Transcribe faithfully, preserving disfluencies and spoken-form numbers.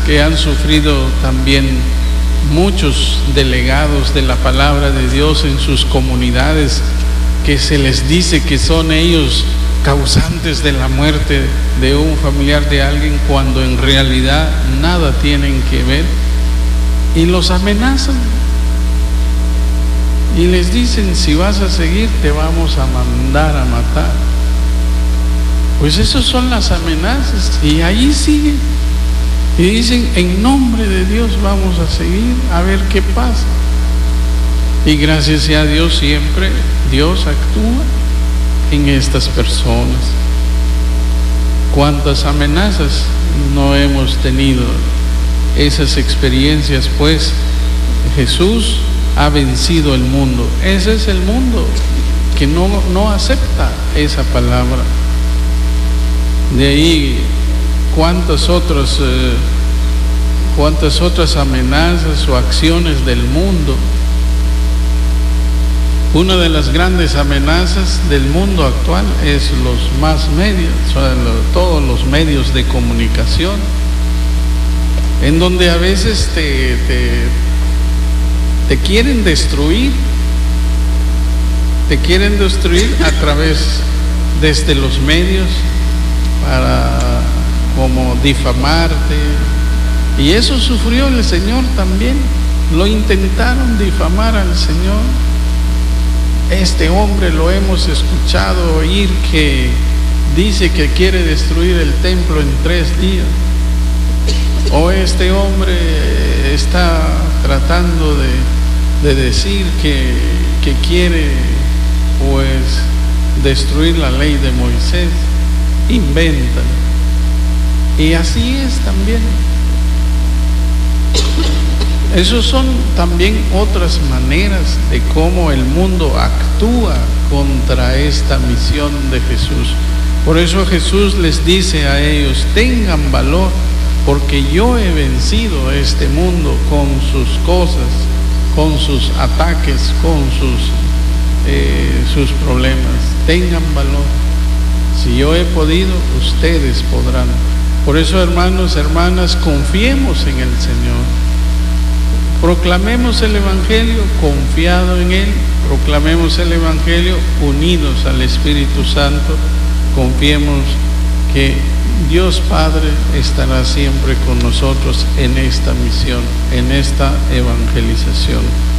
que han sufrido también muchos delegados de la palabra de Dios en sus comunidades, que se les dice que son ellos causantes de la muerte de un familiar de alguien, cuando en realidad nada tienen que ver, y los amenazan y les dicen: si vas a seguir te vamos a mandar a matar. Pues esas son las amenazas, y allí siguen y dicen: en nombre de Dios vamos a seguir a ver qué pasa. Y gracias a Dios siempre Dios actúa en estas personas. ¿Cuántas amenazas no hemos tenido? Esas experiencias, pues Jesús ha vencido el mundo. Ese es el mundo que no, no acepta esa palabra. De ahí cuántas otras eh, cuántas otras amenazas o acciones del mundo. Una de las grandes amenazas del mundo actual es los más medios, o sea, lo, todos los medios de comunicación, en donde a veces te, te, te quieren destruir, te quieren destruir a través, desde los medios, para como difamarte. Y eso sufrió el Señor también. Lo intentaron difamar al Señor. Este hombre lo hemos escuchado oír que dice que quiere destruir el templo en tres días. O este hombre está tratando de, de decir que, que quiere pues destruir la ley de Moisés. Inventan. Y así es también. Esas son también otras maneras de cómo el mundo actúa contra esta misión de Jesús. Por eso Jesús les dice a ellos: tengan valor, porque yo he vencido este mundo con sus cosas, con sus ataques, con sus, eh, sus problemas. Tengan valor. Si yo he podido, ustedes podrán. Por eso, hermanos, hermanas, confiemos en el Señor. Proclamemos el Evangelio confiado en Él. Proclamemos el Evangelio unidos al Espíritu Santo. Confiemos que Dios Padre estará siempre con nosotros en esta misión, en esta evangelización.